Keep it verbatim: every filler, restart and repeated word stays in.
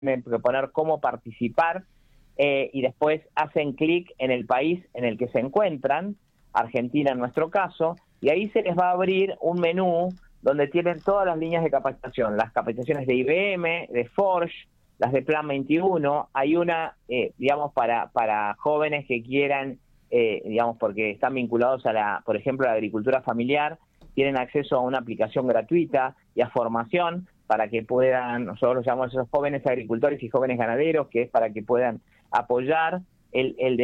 proponer cómo participar eh, y después hacen clic en el país en el que se encuentran, Argentina en nuestro caso, y ahí se les va a abrir un menú donde tienen todas las líneas de capacitación, las capacitaciones de I B M, de Forge, las de Plan veintiuno, hay una, eh, digamos, para, para jóvenes que quieran, eh, digamos, porque están vinculados a la, por ejemplo, a la agricultura familiar, tienen acceso a una aplicación gratuita y a formación para que puedan, nosotros los llamamos a esos jóvenes agricultores y jóvenes ganaderos, que es para que puedan apoyar el, el